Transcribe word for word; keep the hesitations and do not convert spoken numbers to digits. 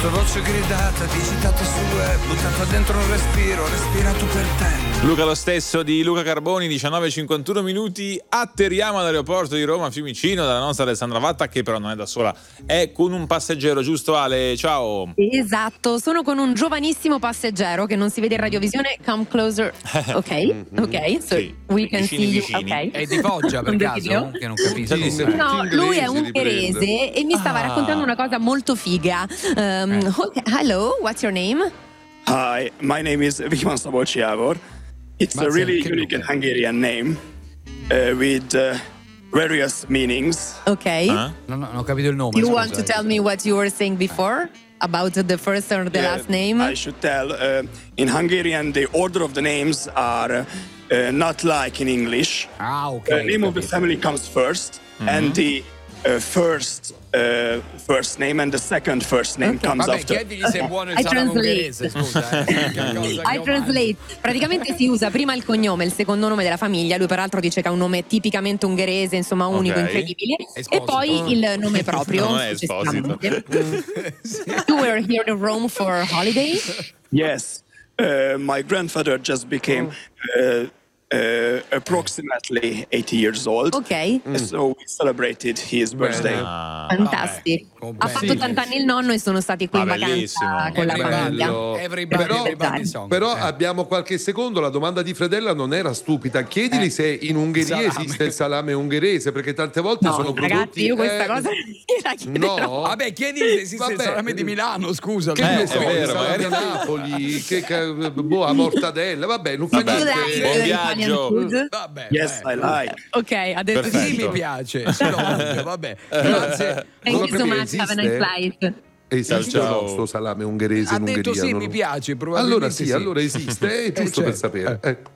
tua voce gridata, digitata sul web, buttata dentro un respiro, respirato per te. Luca lo stesso di Luca Carboni, diciannove e cinquantuno minuti, atterriamo all'aeroporto di Roma Fiumicino dalla nostra Alessandra Vatta, che però non è da sola, è con un passeggero, giusto Ale? Ciao! Esatto, sono con un giovanissimo passeggero che non si vede in radiovisione. Come closer, ok? Ok, so Sì, we can vicini, see you, vicini. ok? È di Foggia per Un caso? video? Che non capisco. Sì, sì. No, lui è Inglesi ungherese e mi stava Ah. raccontando una cosa molto figa. Um, ok, hello, what's your name? Hi, my name is Vikman Szabolcs Jávor. It's a Mazza, really che unique and nome. Hungarian name uh, with uh, various meanings. Ok. Ah? Non, non ho capito il nome. You scusa. want to tell me what you were saying before about the first or the Uh, last name? I should tell, uh, in Hungarian, the order of the names are uh, not like in English. Ah, ok. The name of the capito. family comes first, and the uh, first uh, first name and the second first name Okay. comes Vabbè, after. chiedigli se è buono il I salame translate. ungherese, scusa. Eh. Che cosa che I io translate. Praticamente si usa prima il cognome, il secondo nome della famiglia. Lui peraltro dice che ha un nome tipicamente ungherese, insomma unico, Ok. incredibile. Esposito. E poi il nome proprio. Non è Esposito. successivamente. You were here in Rome for holiday? Yes, uh, my grandfather just became uh, uh, approximately eighty years old. Ok. So we celebrated his birthday. Ah. Fantastico. Vabbè, Ha come fatto bene. tanti anni il nonno e sono stati qui Ah, in vacanza bellissimo. con la Everybody, famiglia. bello. everybody, Però- everybody song. Però Eh. abbiamo qualche secondo, la domanda di Fredella non era stupida. Chiedili Eh. se in Ungheria Salame. esiste il salame ungherese, perché tante volte No, sono prodotti. ragazzi, io questa eh, cosa la chiederò. No, Vabbè, chiedi se esiste Vabbè. il salame di Milano, scusa. che Eh, ne è so, vero, il salame a magari- Napoli, che, che boh, a mortadella, vabbè, non fa Vabbè. Do niente. like Buon the viaggio. Italian food? Vabbè, Yes, beh. I like. Ok, ha detto Perfetto. Sì, mi piace. Sì, lo voglio, vabbè. Grazie. Thank you so Proprio much, have a nice esiste? flight. Esiste Ciao, o ciao. no sto salame ungherese Ha in detto Ungheria? sì, Non mi lo- piace, Allora probabilmente sì, sì. allora esiste, è Eh, giusto per certo. sapere. Eh. Ecco.